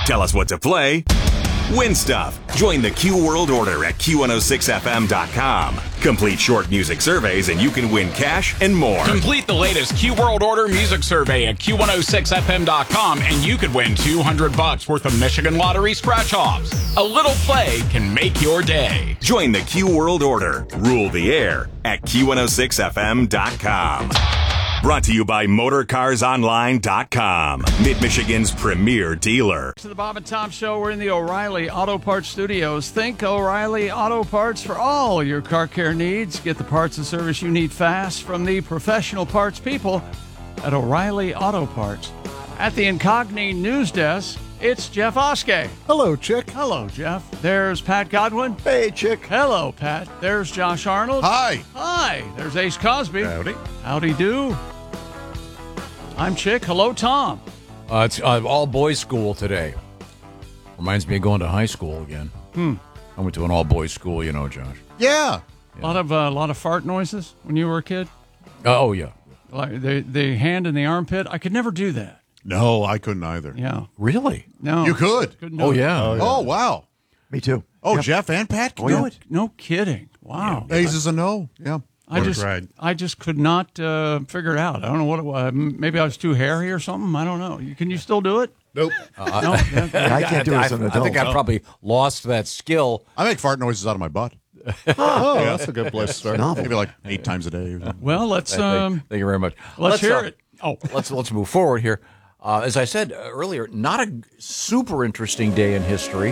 Tell us what to play. Win stuff. Join the Q World Order at Q106FM.com. Complete short music surveys and you can win cash and more. Complete the latest Q World Order music survey at Q106FM.com and you could win $200 worth of Michigan Lottery scratch-offs. A little play can make your day. Join the Q World Order. Rule the air at Q106FM.com. Brought to you by MotorCarsOnline.com, Mid-Michigan's premier dealer. To the Bob and Tom Show, we're in the O'Reilly Auto Parts Studios. Think O'Reilly Auto Parts for all your car care needs. Get the parts and service you need fast from the professional parts people at O'Reilly Auto Parts. At the Incogni News Desk, it's Jeff Oskey. Hello, Chick. Hello, Jeff. There's Pat Godwin. Hey, Chick. Hello, Pat. There's Josh Arnold. Hi. Hi. There's Ace Cosby. Howdy. Howdy do. I'm Chick. Hello, Tom. It's all-boys school today. Reminds me of going to high school again. I went to an all-boys school, you know, Josh. Yeah. A lot of fart noises when you were a kid. Oh, yeah. Like the hand in the armpit. I could never do that. No, I couldn't either. Yeah. Really? No. You could? Couldn't do Oh, it. yeah. Oh, wow. Me too. Oh, Jeff and Pat can do it? No kidding. Wow. Ace is a no. Yeah. I just could not figure it out. I don't know what it was. Maybe I was too hairy or something. I don't know. Can you still do it? Nope. No. I can't do it as an adult. I think I probably lost that skill. I make fart noises out of my butt. Oh, yeah, that's a good place to start. Novel. Maybe like 8 times a day. Or something. Well, let's Thank you very much. let's hear it. Oh, Let's move forward here. As I said earlier, not a super interesting day in history.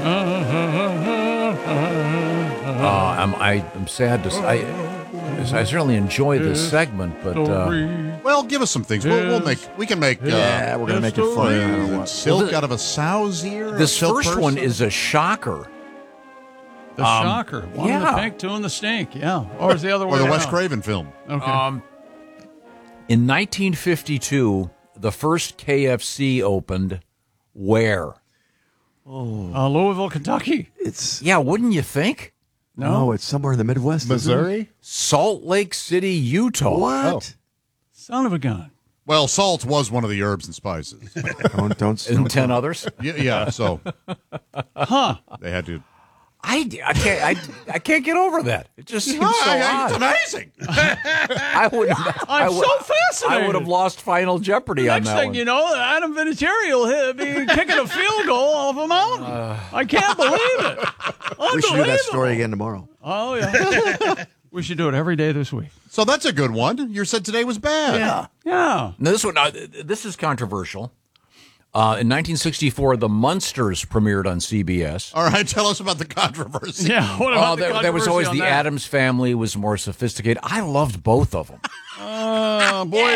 I'm sad to say. I certainly enjoy this segment, but Well, give us some things. We can make Yeah, we're going to make it fun. I don't know what. silk out of a sow's ear. this a silk first purse? one is a shocker. the shocker. One in the yeah. pink, two in the stink. Yeah. Or is the other way Or the around? Wes Craven film. Okay. In 1952, the first KFC opened where? Louisville, Kentucky. It's Yeah, wouldn't you think? no, it's somewhere in the Midwest. isn't it? Missouri? Salt Lake City, Utah. What? Son of a gun. Well, salt was one of the herbs and spices. Don't And 10 others. yeah, so Huh. they had to. I can't get over that. It just seems so It's odd. amazing. I would. I'm so fascinated. I would have lost Final Jeopardy on Next that thing one. you know, Adam Vinatieri will be kicking a field goal off a mountain. I can't believe it. We should do that Unbelievable. story again tomorrow. Oh, yeah. We should do it every day this week. So that's a good one. You said today was bad. Yeah. Now, this is controversial. In 1964, The Munsters premiered on CBS. All right, tell us about the controversy. Yeah. What about the there was always controversy the on that? Addams Family was more sophisticated. I loved both of them. Oh, boy.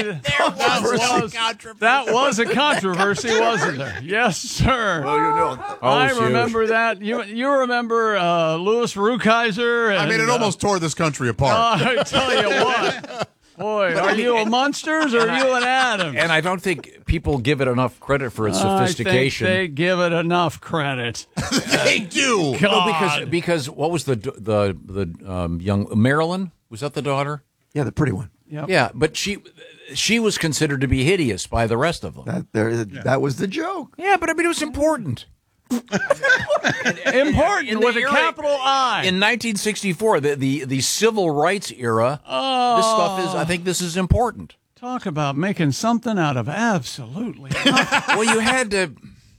That was a controversy, wasn't there? Yes, sir. I huge. remember that. You remember Louis Rukeyser? I mean, it almost tore this country apart. I tell you what. Boy, are you a Munsters or are you an Adams? And I don't think people give it enough credit for its sophistication. I think they give it enough credit. They do. No, because what was the young Marilyn? Was that the daughter? Yeah, the pretty one. Yep. Yeah, but she was considered to be hideous by the rest of them. That was the joke. Yeah, but I mean it was important. Important In the with a era- capital I. In 1964, the civil rights era, this stuff is. I think this is important. Talk about making something out of absolutely Well, you had to.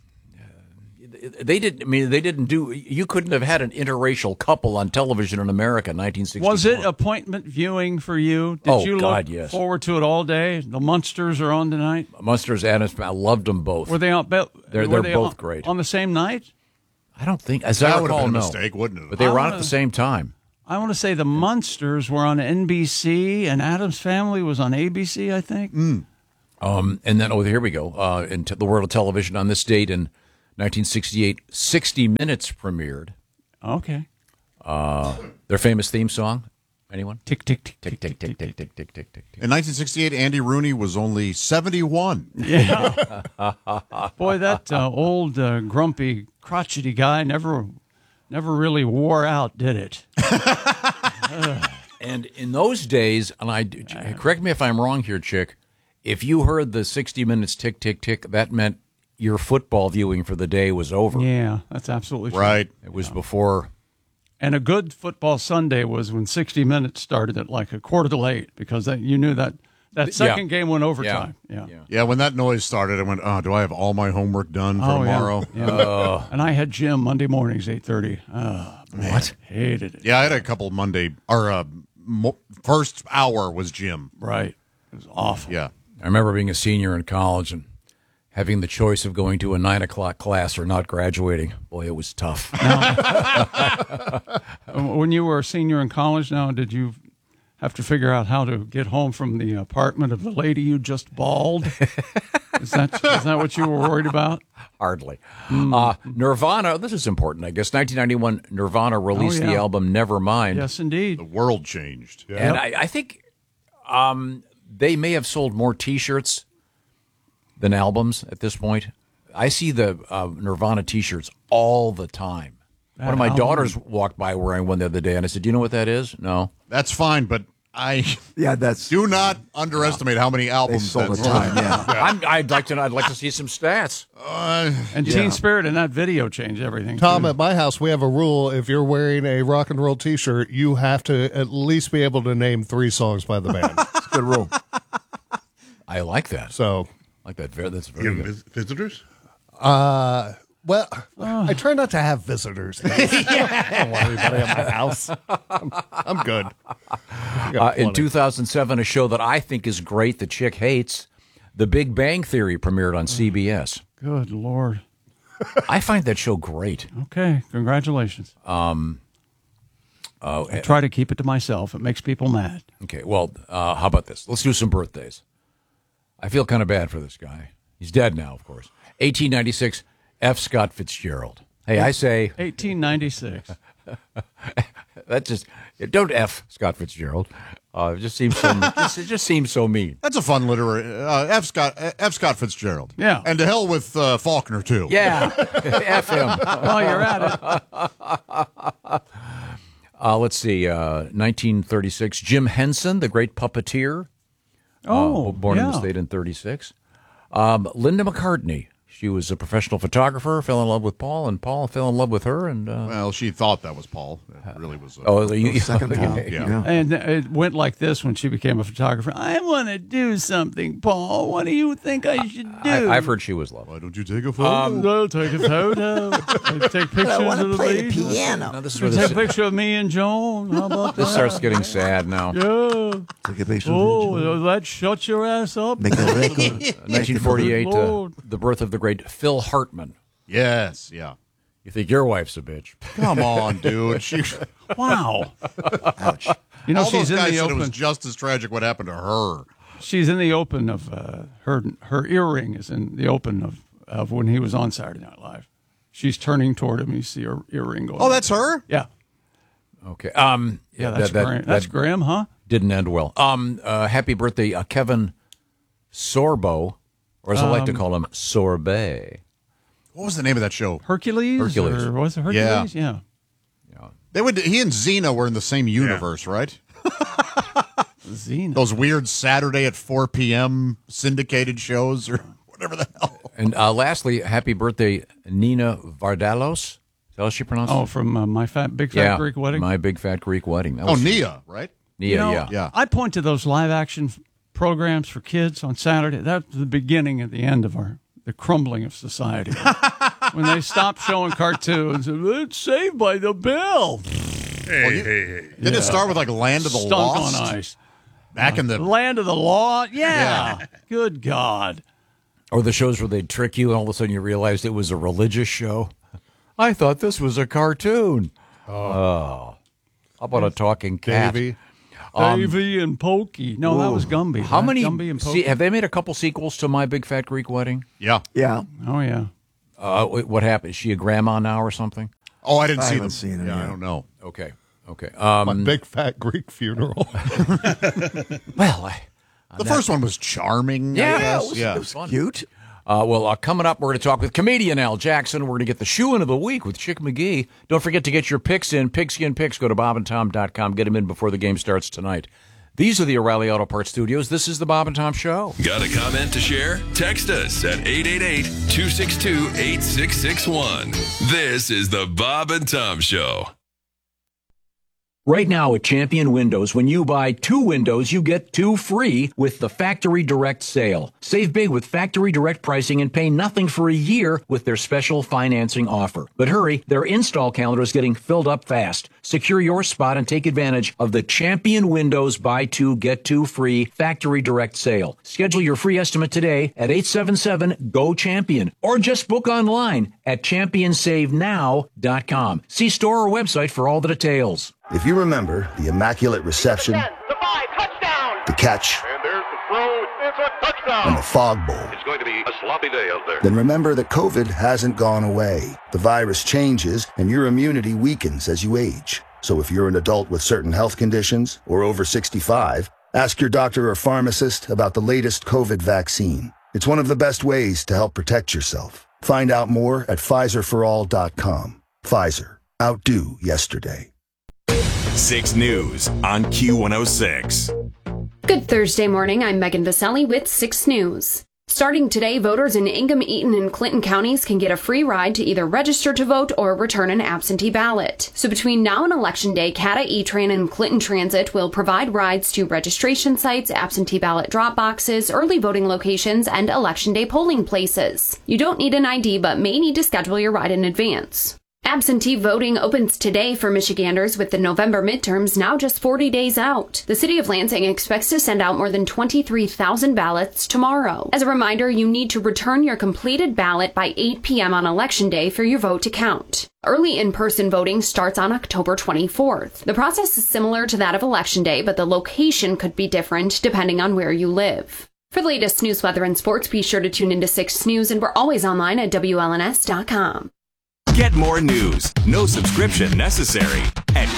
They didn't. I mean, they didn't do. You couldn't have had an interracial couple on television in America in 1964. Was it appointment viewing for you? Did Oh, you God, look yes. forward to it all day? The Munsters are on tonight. Munsters, Addams? I loved them both. Were they on? They're were they both on, great. on the same night? I don't think. As That I would have recall, been a no. mistake, wouldn't it? But they were on wanna- at the same time. I want to say the Munsters were on NBC and Addams Family was on ABC, I think. And then, here we go. Into the world of television on this date in 1968, 60 Minutes premiered. Okay. Their famous theme song. Anyone? Tick, tick, tick, Tick, tick, tick, tick, tick, tick, tick, tick. In 1968, Andy Rooney was only 71. Yeah. Boy, that old, grumpy, crotchety guy never really wore out, did it? And in those days, correct me if I'm wrong here, Chick, if you heard the 60 Minutes tick, tick, tick, that meant your football viewing for the day was over. Yeah, that's absolutely true. Right. It was before. And a good football Sunday was when 60 Minutes started at like 7:45 because you knew that second game went overtime. Yeah. Yeah, when that noise started, I went, oh, do I have all my homework done for tomorrow? Yeah. And I had gym Monday mornings, 8:30. What? Hated it. Yeah, I had a couple Monday, or first hour was gym. Right. It was awful. Yeah. I remember being a senior in college and having the choice of going to a 9 o'clock class or not graduating. Boy, it was tough. When you were a senior in college now, did you have to figure out how to get home from the apartment of the lady you just balled? Is that what you were worried about? Hardly. Nirvana, this is important, I guess. 1991, Nirvana released the album Nevermind. Yes, indeed. The world changed. Yeah. And I think they may have sold more T-shirts than albums at this point. I see the Nirvana T-shirts all the time. One of my daughters walked by wearing one the other day, and I said, "Do you know what that is?" No. That's fine, but that's do not underestimate how many they albums sold the that's time. Yeah. I'd like to see some stats. And Teen Spirit and that video changed everything. Tom, too. at my house, we have a rule. If you're wearing a rock and roll T-shirt, you have to at least be able to name 3 songs by the band. It's a good rule. I like that. So, I like that. That's very good. Visitors? well, I try not to have visitors. I don't want anybody at my house. I'm good. In 2007, a show that I think is great, that Chick hates, The Big Bang Theory, premiered on CBS. Good Lord. I find that show great. Okay, congratulations. I try to keep it to myself. It makes people mad. Okay, well, how about this? Let's do some birthdays. I feel kind of bad for this guy. He's dead now, of course. 1896, F. Scott Fitzgerald. Hey, I say 1896. that just don't F. Scott Fitzgerald. It just seems so. It just seems so mean. That's a fun literary F. Scott Fitzgerald. Yeah. And to hell with Faulkner too. Yeah, F him. While you're at it. Let's see. 1936, Jim Henson, the great puppeteer. Born in the state in 36. Linda McCartney. She was a professional photographer, fell in love with Paul, and Paul fell in love with her. And well, she thought that was Paul. It really was. Second time. Yeah. And it went like this when she became a photographer. I want to do something, Paul. What do you think I should do? I've heard she was lovely. Why don't you take a photo? I'll take a photo. Take pictures of the play the ladies. piano. Now, this is where Take a this picture of me and Joan. How about that? starts getting sad now. Yeah. Take a picture. Oh, that shut your ass up. Make a record. 1948, Lord. the birth of the great Phil Hartman. Yes. Yeah. You think your wife's a bitch? Come on, dude. She, Wow. Ouch. You know, all she's those in guys the said it was open. just as tragic what happened to her. She's in the open of her earring is in the open of when he was on Saturday Night Live. She's turning toward him. You see her earring going. Oh, that's her? Yeah. Okay. Yeah, that's Graham. That's Graham, huh? Didn't end well. Happy birthday, Kevin Sorbo, or as I like to call him, Sorbet. What was the name of that show? Hercules? Hercules. Or was it Hercules? Yeah. He and Xena were in the same universe, right? Xena. Those weird Saturday at 4 p.m. syndicated shows or whatever the hell. And lastly, happy birthday, Nina Vardalos. Is that how she pronounced it? Oh, from My Big Fat Greek Wedding? My Big Fat Greek Wedding. That Oh, was- Nia, right? Nia, You know, yeah. I point to those live action programs for kids on Saturday. That's the beginning and the end of the crumbling of society. When they stopped showing cartoons, it's Saved by the Bell. Didn't it start with like Land of the Stunk Lost? on ice. Back in the Land of the Law? Yeah. Good God. Or the shows where they'd trick you and all of a sudden you realized it was a religious show. I thought this was a cartoon. Oh. How about a talking cat? Davey. Davy and Pokey. No, that was Gumby. How right? many? Gumby and Pokey. Have they made a couple sequels to My Big Fat Greek Wedding? Yeah. Yeah. Oh, yeah. What happened? Is she a grandma now or something? Oh, I didn't see them. haven't seen it Yeah, yet. I don't know. Okay. My big fat Greek funeral. Well, The first one was charming. I Yeah, guess. it was- yeah. it was fun. Cute. Coming up, we're going to talk with comedian Al Jackson. We're going to get the shoe-in of the week with Chick McGee. Don't forget to get your picks in. Pigskin Picks. Go to bobandtom.com. Get them in before the game starts tonight. These are the O'Reilly Auto Parts Studios. This is the Bob and Tom Show. Got a comment to share? Text us at 888-262-8661. This is the Bob and Tom Show. Right now at Champion Windows, when you buy 2 windows, you get 2 free with the Factory Direct sale. Save big with Factory Direct pricing and pay nothing for a year with their special financing offer. But hurry, their install calendar is getting filled up fast. Secure your spot and take advantage of the Champion Windows buy 2, get 2 free Factory Direct sale. Schedule your free estimate today at 877-GO-CHAMPION or just book online at championsavenow.com. See store or website for all the details. If you remember the immaculate reception, the catch, and there's the throw, it's a touchdown, and the fog bowl, it's going to be a sloppy day out there. then remember that COVID hasn't gone away. The virus changes, and your immunity weakens as you age. So if you're an adult with certain health conditions or over 65, ask your doctor or pharmacist about the latest COVID vaccine. It's one of the best ways to help protect yourself. Find out more at PfizerForAll.com. Pfizer. Outdo yesterday. 6 News on Q106. Good Thursday morning. I'm Megan Vaselli with 6 News. Starting today, voters in Ingham, Eaton, and Clinton counties can get a free ride to either register to vote or return an absentee ballot. So between now and Election Day, CATA, E-Tran, and Clinton Transit will provide rides to registration sites, absentee ballot drop boxes, early voting locations, and Election Day polling places. You don't need an ID, but may need to schedule your ride in advance. Absentee voting opens today for Michiganders with the November midterms now just 40 days out. The city of Lansing expects to send out more than 23,000 ballots tomorrow. As a reminder, you need to return your completed ballot by 8 p.m. on Election Day for your vote to count. Early in-person voting starts on October 24th. The process is similar to that of Election Day, but the location could be different depending on where you live. For the latest news, weather, and sports, be sure to tune into 6 News, and we're always online at WLNS.com. Get more news, no subscription necessary at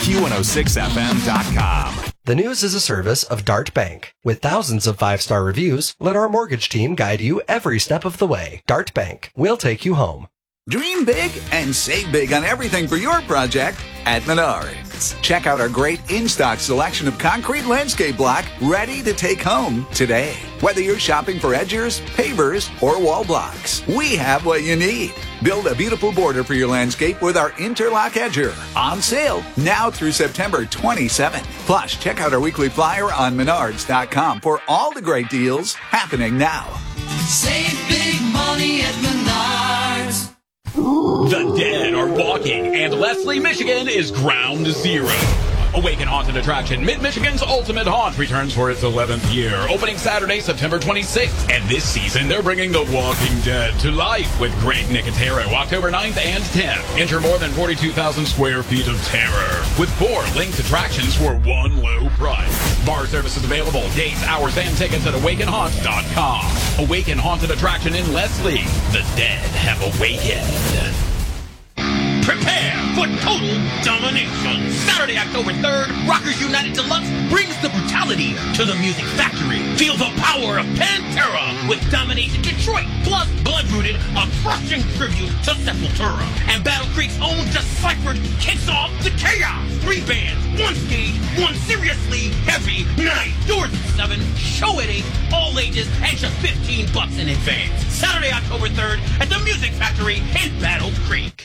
Q106FM.com. The News is a service of Dart Bank. With thousands of 5-star reviews, let our mortgage team guide you every step of the way. Dart Bank. We'll take you home. Dream big and save big on everything for your project at Menards. Check out our great in-stock selection of concrete landscape block ready to take home today. Whether you're shopping for edgers, pavers, or wall blocks, we have what you need. Build a beautiful border for your landscape with our Interlock Edger. On sale now through September 27th. Plus, check out our weekly flyer on Menards.com for all the great deals happening now. Save big money at Menards. The dead are walking, and Leslie, Michigan is ground zero. Awaken Haunted Attraction, Mid-Michigan's Ultimate Haunt, returns for its 11th year, opening Saturday, September 26th. And this season, they're bringing The Walking Dead to life with Great Nicotero, October 9th and 10th. Enter more than 42,000 square feet of terror, with 4 linked attractions for one low price. Bar services available, dates, hours, and tickets at awakenhaunt.com. Awaken Haunted Attraction in Leslie. The dead have awakened. Prepare for total domination. Saturday, October 3rd, Rockers United Deluxe brings the brutality to the Music Factory. Feel the power of Pantera with Domination Detroit, plus Bloodrooted, a crushing tribute to Sepultura. And Battle Creek's own Deciphered kicks off the chaos. 3 bands, 1 stage, 1 seriously heavy night. Doors at 7, show at 8, all ages, and just $15 in advance. Saturday, October 3rd at the Music Factory in Battle Creek.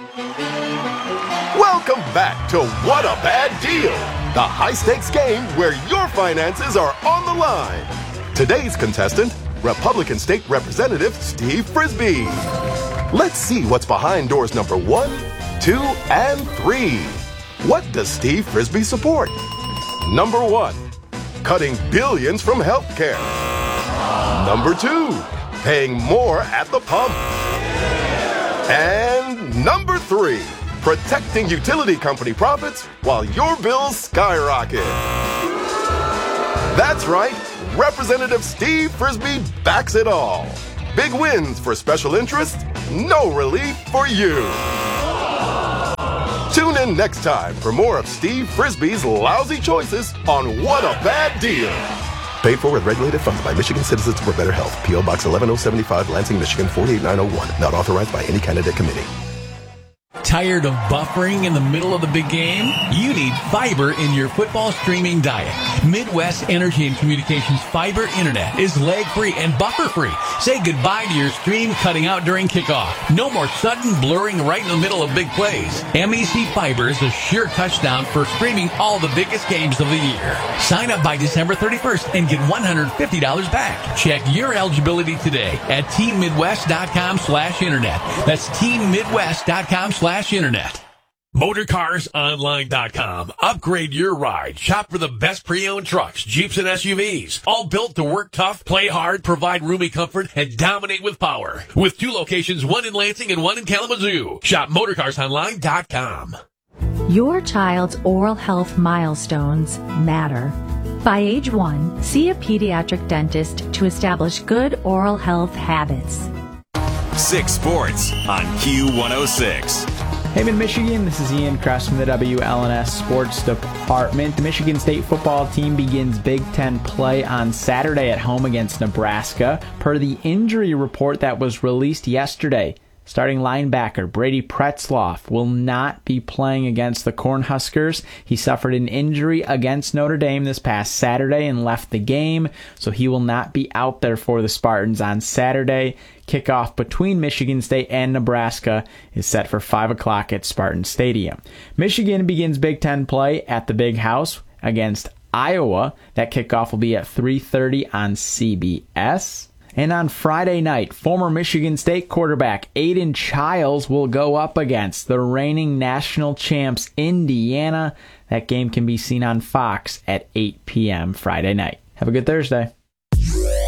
Welcome back to What a Bad Deal, the high-stakes game where your finances are on the line. Today's contestant, Republican State Representative Steve Frisbee. Let's see what's behind doors number 1, 2, and 3. What does Steve Frisbee support? Number 1, cutting billions from healthcare. Number 2, paying more at the pump. And number 3, protecting utility company profits while your bills skyrocket. That's right, Representative Steve Frisbee backs it all. Big wins for special interests, no relief for you. Tune in next time for more of Steve Frisbee's lousy choices on What a Bad Deal. Paid for with regulated funds by Michigan Citizens for Better Health. P.O. Box 11075, Lansing, Michigan 48901. Not authorized by any candidate committee. Tired of buffering in the middle of the big game? You need fiber in your football streaming diet. Midwest Energy and Communications Fiber Internet is lag-free and buffer-free. Say goodbye to your stream cutting out during kickoff. No more sudden blurring right in the middle of big plays. MEC Fiber is a sure touchdown for streaming all the biggest games of the year. Sign up by December 31st and get $150 back. Check your eligibility today at teammidwest.com/internet. That's teammidwest.com/internet. MotorCarsOnline.com. Upgrade your ride. Shop for the best pre-owned trucks, Jeeps, and SUVs. All built to work tough, play hard, provide roomy comfort, and dominate with power. With 2 locations, one in Lansing and one in Kalamazoo. Shop MotorCarsOnline.com. Your child's oral health milestones matter. By age 1, see a pediatric dentist to establish good oral health habits. 6 Sports on Q106. Hey, Mid-Michigan, this is Ian Kress from the WLNS Sports Department. The Michigan State football team begins Big Ten play on Saturday at home against Nebraska. Per the injury report that was released yesterday, starting linebacker Brady Pretzloff will not be playing against the Cornhuskers. He suffered an injury against Notre Dame this past Saturday and left the game, so he will not be out there for the Spartans on Saturday. Kickoff between Michigan State and Nebraska is set for 5 o'clock at Spartan Stadium. Michigan begins Big Ten play at the Big House against Iowa. That kickoff will be at 3:30 on CBS. And on Friday night, former Michigan State quarterback Aiden Childs will go up against the reigning national champs Indiana. That game can be seen on Fox at 8 p.m. Friday night. Have a good Thursday.